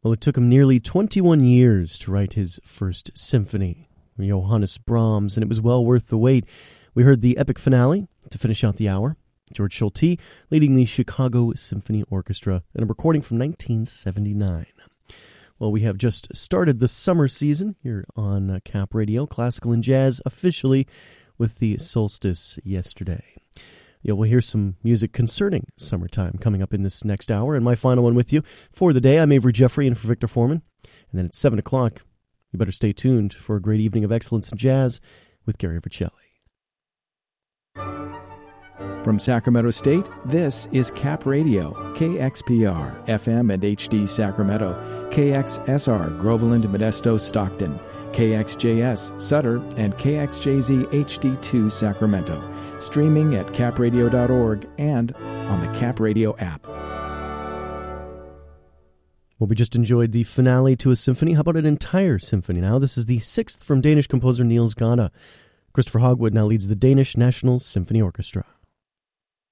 Well, it took him nearly 21 years to write his first symphony, Johannes Brahms, and it was well worth the wait. We heard the epic finale to finish out the hour. George Schulte leading the Chicago Symphony Orchestra in a recording from 1979. Well, we have just started the summer season here on Cap Radio, classical and jazz officially with the solstice yesterday. We'll hear some music concerning summertime coming up in this next hour. And my final one with you for the day, I'm Avery Jeffrey in for Victor Foreman. And then at 7 o'clock, you better stay tuned for a great evening of excellence in jazz with Gary Vercelli. From Sacramento State, this is Cap Radio, KXPR, FM and HD Sacramento, KXSR, Groveland, Modesto, Stockton, KXJS, Sutter, and KXJZ HD2 Sacramento. Streaming at capradio.org and on the Cap Radio app. Well, we just enjoyed the finale to a symphony. How about an entire symphony now? This is the sixth from Danish composer Niels Gade. Christopher Hogwood now leads the Danish National Symphony Orchestra.